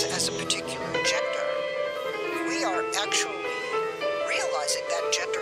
as a particular gender. We are actually realizing that gender